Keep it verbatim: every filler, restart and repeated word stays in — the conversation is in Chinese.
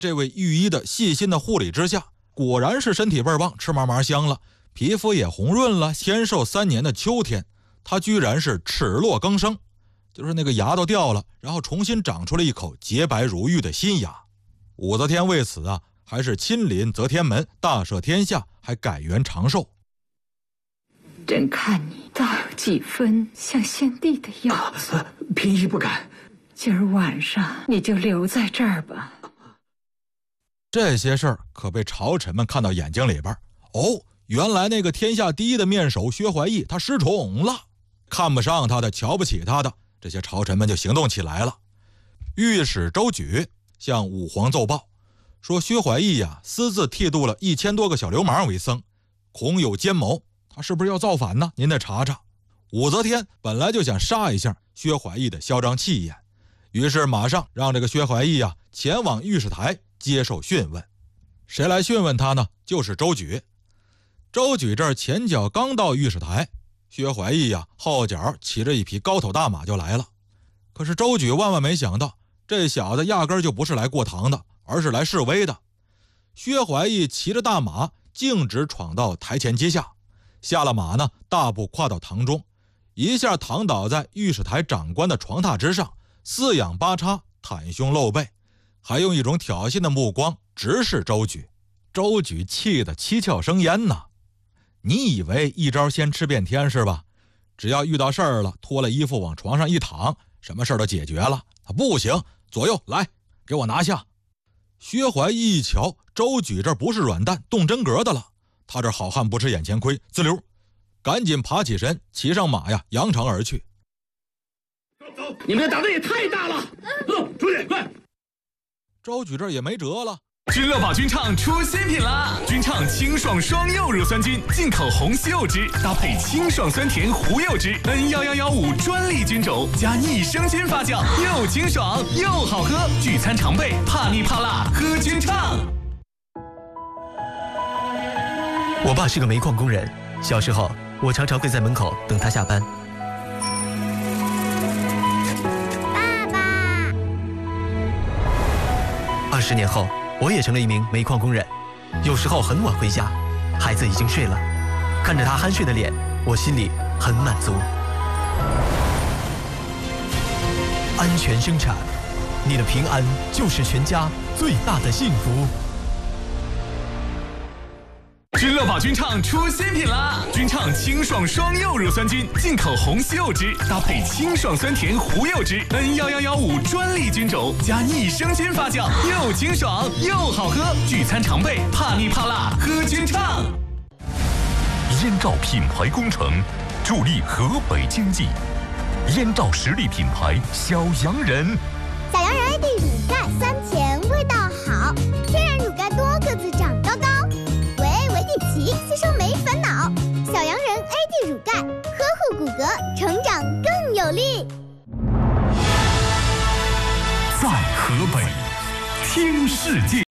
这位御医的细心的护理之下，果然是身体倍儿棒，吃嘛嘛香了，皮肤也红润了。仙寿三年的秋天，他居然是齿落更生，就是那个牙都掉了，然后重新长出了一口洁白如玉的新牙。武则天为此啊，还是亲临则天门，大赦天下，还改元长寿。 朕看你倒有几分像先帝的样子。 啊、嫔妃不敢。 今儿晚上你就留在这儿吧。 这些事儿可被朝臣们看到眼睛里边。哦，原来那个天下第一的面首薛怀义他失宠了，看不上他的，瞧不起他的，这些朝臣们就行动起来了。御史周举向武皇奏报说，薛怀义呀、啊、私自剃度了一千多个小流氓为僧，恐有奸谋，他是不是要造反呢？您得查查。武则天本来就想杀一下薛怀义的嚣张气焰，于是马上让这个薛怀义啊前往御史台接受讯问。谁来讯问他呢？就是周举。周举这儿前脚刚到御史台，薛怀义呀后脚骑着一匹高头大马就来了。可是周举万万没想到，这小子压根就不是来过堂的，而是来示威的。薛怀义骑着大马径直闯到台前阶下，下了马呢，大步跨到堂中，一下躺倒在御史台长官的床榻之上，四仰八叉，袒胸露背，还用一种挑衅的目光直视周举。周举气得七窍生烟呐！你以为一招先吃遍天是吧？只要遇到事儿了，脱了衣服往床上一躺，什么事儿都解决了？不行，左右来，给我拿下！薛怀义一瞧，周举这不是软蛋，动真格的了。他这好汉不吃眼前亏，滋溜，赶紧爬起身，骑上马呀，扬长而去。 走，你们的胆子也太大了！走，出去，快！ 周举这也没辙了。 君乐宝君畅出新品啦！君畅清爽双柚乳酸菌，进口红西柚汁，搭配清爽酸甜胡柚汁 ，N 一一一五专利菌种，加益生菌发酵，又清爽又好喝。聚餐常备，怕腻怕辣，喝君畅。 我爸是个煤矿工人，小时候我常常会在门口等他下班。 爸爸。 二十年后。我也成了一名煤矿工人，有时候很晚回家，孩子已经睡了，看着他酣睡的脸，我心里很满足。安全生产，你的平安就是全家最大的幸福。 君乐宝君畅出新品啦！君畅清爽双柚乳酸菌，进口红西柚汁，搭配清爽酸甜胡柚汁 ，N 一一一五专利菌种，加益生菌发酵，又清爽又好喝。聚餐常备，怕腻怕辣，喝君畅。 燕赵品牌工程，助力河北经济。燕赵实力品牌小洋人， 小洋人 A D 乳钙酸甜，味道好，天然乳钙多个子长高高。吸收没烦恼，小洋人 A D 乳钙，呵护骨骼，成长更有力。 在河北听世界。